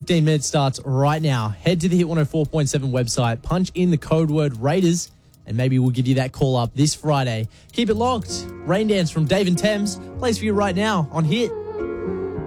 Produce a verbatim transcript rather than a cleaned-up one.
fifteen minutes starts right now. Head to the Hit one oh four point seven website, punch in the code word Raiders, and maybe we'll give you that call up this Friday. Keep it locked. Rain Dance from Dave and Thames plays for you right now on Hit.